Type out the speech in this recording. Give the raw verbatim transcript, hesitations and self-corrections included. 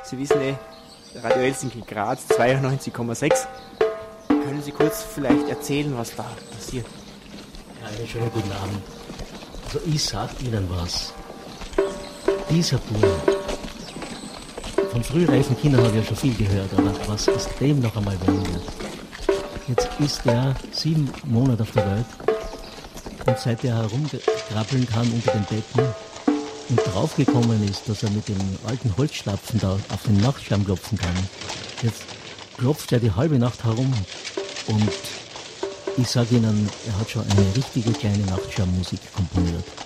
Sie wissen eh, Radio Helsinki Graz zweiundneunzig Komma sechs. Können Sie kurz vielleicht erzählen, was da passiert? Ja, einen schönen guten Abend. Also ich sag Ihnen was. Dieser Bub, von frühreifen Kindern habe ich ja schon viel gehört, aber was aus dem noch einmal werden wird. Jetzt ist er sieben Monate auf der Welt und seit er herumkrabbeln kann unter den Betten und draufgekommen ist, dass er mit dem alten Holzstapfen da auf den Nachtschirm klopfen kann. Jetzt klopft er die halbe Nacht herum und ich sage Ihnen, er hat schon eine richtige kleine Nachtschirmmusik komponiert.